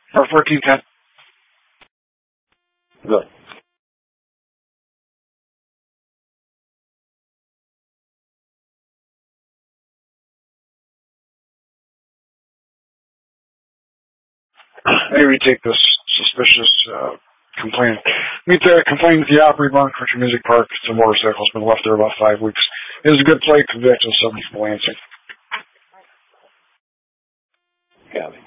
Or 1410. Good. Maybe take this suspicious complaint. Meet the complaint at the Opry Barn Country Music Park. It's a motorcycle. It's been left there about 5 weeks. It is a good play. Convict on 7th Lansing. Got it.